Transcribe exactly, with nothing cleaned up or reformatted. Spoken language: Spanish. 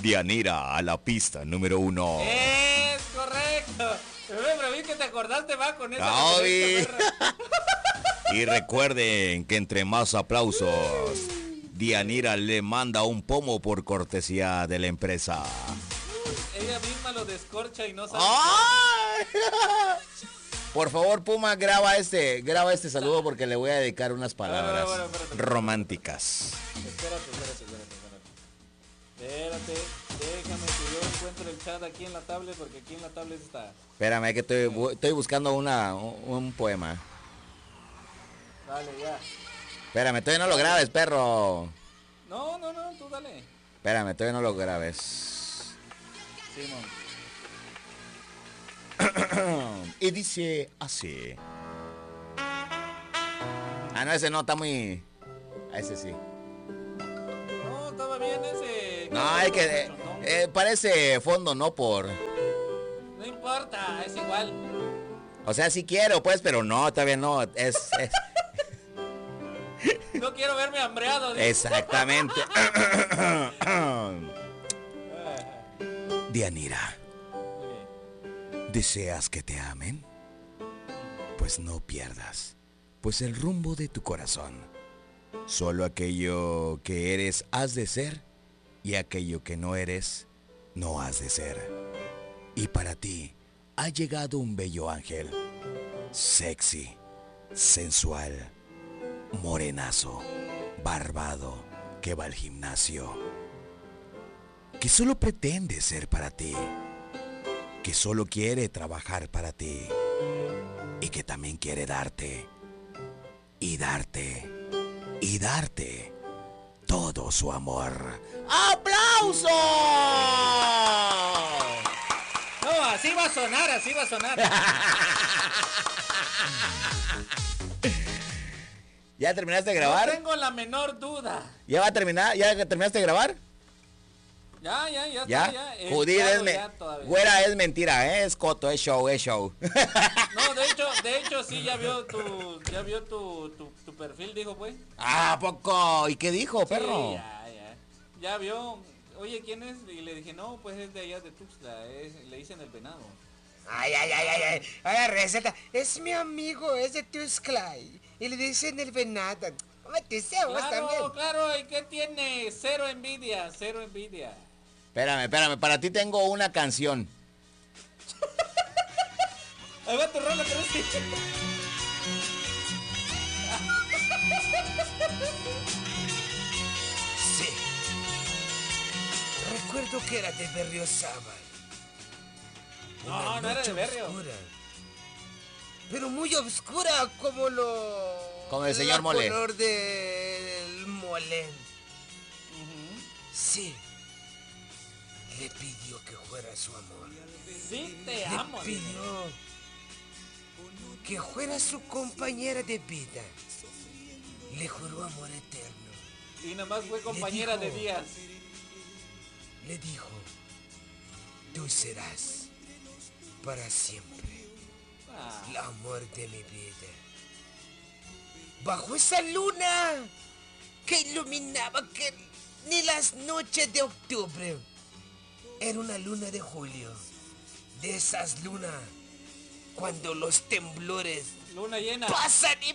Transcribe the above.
Dianira a la pista número uno. Es correcto. Pero vi que te acordaste más con esa. Ay. Y recuerden que entre más aplausos, Dianira le manda un pomo por cortesía de la empresa. Ella misma lo descorcha y no sabe. ¡Ay! Por favor, Puma, graba este, graba este saludo porque le voy a dedicar unas palabras bueno, bueno, bueno, románticas. Espérate, espérate, espérate, espérate. Espérate, déjame que yo encuentre el chat aquí en la tablet porque aquí en la tablet está. Espérame, que estoy, bu- estoy buscando una, un, un poema. Dale, ya. Espérame, todavía no lo grabes, perro. No, no, no, tú dale. Espérame, todavía no lo grabes. Simón. Y dice así. Ah, no, ese no, está muy... A ese sí. No, estaba bien ese. No, hay que... Eh, eh, parece fondo, no por... No importa, es igual. O sea, sí quiero, pues, pero no, todavía no. Es... es... No quiero verme hambreado. ¿Sí? Exactamente. Dianira, ¿deseas que te amen? Pues no pierdas, pues el rumbo de tu corazón. Solo aquello que eres has de ser, y aquello que no eres, no has de ser. Y para ti ha llegado un bello ángel, sexy, sensual, morenazo, barbado, que va al gimnasio, que solo pretende ser para ti, que solo quiere trabajar para ti y que también quiere darte y darte y darte todo su amor. ¡Aplausos! No, así va a sonar, así va a sonar. ¿Ya terminaste de grabar? No tengo la menor duda. ¿Ya va a terminar? ¿Ya terminaste de grabar? Ya, ya, ya, ¿Ya? está, ya. Judith Claro, es me... ya todavía. Güera es mentira, ¿eh? Es coto, es show, es show. No, de hecho, de hecho sí ya vio tu, ya vio tu, tu, tu perfil, dijo pues. Ah, ¿a poco? ¿Y qué dijo, perro? Sí, ya, ya. Ya vio. Oye, ¿quién es? Y le dije, no, pues es de allá de Tuxtla, es, le dicen el venado. Ay, ay, ay, ay, ay. Ahora receta. Es mi amigo, es de Tuxtla. Y le dicen el venado. Te sé, vos Claro, también. claro, ¿y qué tiene? Cero envidia, cero envidia. Espérame, espérame, para ti tengo una canción. Ahí va tu rola, pero sí. Sí. Recuerdo que era de Berriozábal. No, no era de Berrio. Oscura, pero muy oscura como lo... Como el señor Mole. El color del mole. Uh-huh. Sí. Le pidió que fuera su amor. Sí, te Le amo. pidió que fuera su compañera de vida. Le juró amor eterno. Y nomás fue compañera dijo, de días. Le dijo, tú serás para siempre Ah. el amor de mi vida. Bajo esa luna que iluminaba que ni las noches de octubre. Era una luna de julio. De esas lunas cuando los temblores Luna llena. pasan y